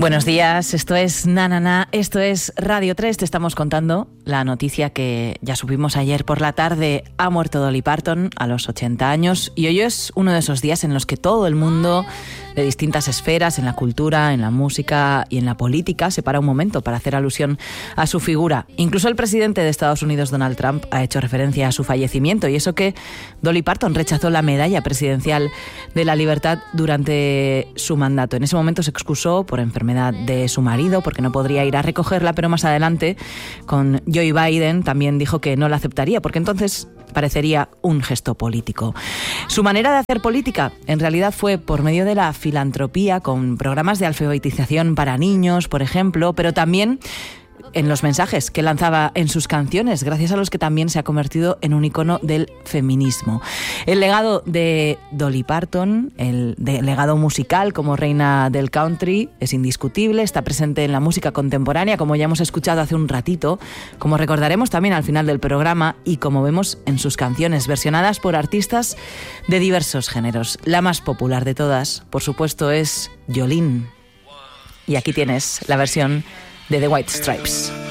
Buenos días, esto es Na, esto es Radio 3, te estamos contando la noticia que ya supimos ayer por la tarde. Ha muerto Dolly Parton a los 80 años y hoy es uno de esos días en los que todo el mundo de distintas esferas, en la cultura, en la música y en la política, se para un momento para hacer alusión a su figura. Incluso el presidente de Estados Unidos, Donald Trump, ha hecho referencia a su fallecimiento, y eso que Dolly Parton rechazó la medalla presidencial de la libertad durante su mandato. En ese momento se excusó por enfermedad de su marido, porque no podría ir a recogerla, pero más adelante, con Joe Biden, también dijo que no la aceptaría, porque entonces parecería un gesto político. Su manera de hacer política, en realidad, fue por medio de la filantropía, con programas de alfabetización para niños, por ejemplo, pero también en los mensajes que lanzaba en sus canciones, gracias a los que también se ha convertido en un icono del feminismo. El legado de Dolly Parton, el legado musical como reina del country, es indiscutible, está presente en la música contemporánea, como ya hemos escuchado hace un ratito, como recordaremos también al final del programa, y como vemos en sus canciones versionadas por artistas de diversos géneros. La más popular de todas, por supuesto, es Jolene. Y aquí tienes la versión de The White Stripes.